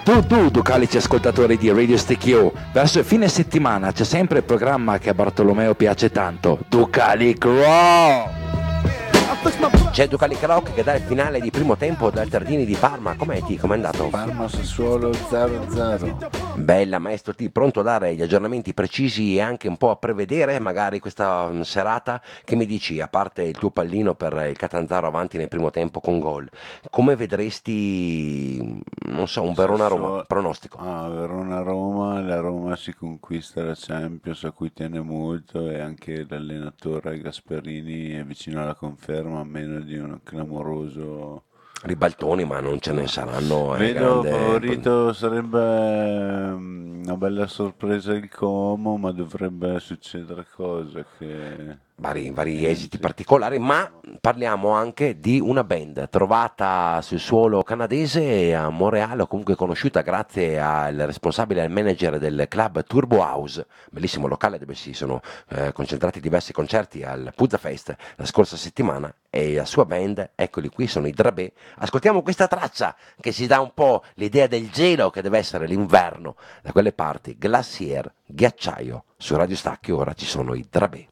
Calici ascoltatori di Radio Stick You, verso il fine settimana c'è sempre il programma che a Bartolomeo piace tanto, Ducalic Rock! C'è Ducalic Rock che dà il finale di primo tempo dal Tardini di Parma. Com'è T? Com'è andato? Parma Sassuolo 0-0. Bella maestro T, pronto a dare gli aggiornamenti precisi e anche un po' a prevedere magari questa serata. Che mi dici, a parte il tuo pallino per il Catanzaro avanti nel primo tempo con gol, come vedresti, non so, un Verona-Roma, pronostico? Verona-Roma, la Roma si conquista la Champions a cui tiene molto e anche l'allenatore Gasperini è vicino alla conferma a meno di un clamoroso Ribaltoni, ma non ce ne saranno. vedo favorito, sarebbe una bella sorpresa il Como, ma dovrebbe succedere cose che vari esiti particolari, ma parliamo anche di una band trovata sul suolo canadese a Montreal, o comunque conosciuta grazie al responsabile e al manager del club Turbo House, bellissimo locale dove si sono concentrati diversi concerti al Puzza Fest la scorsa settimana, e la sua band, eccoli qui, sono i Drabé. Ascoltiamo questa traccia che ci dà un po' l'idea del gelo che deve essere l'inverno da quelle parti, Glacier, ghiacciaio. Su Radio Stacchi ora ci sono i Drabé.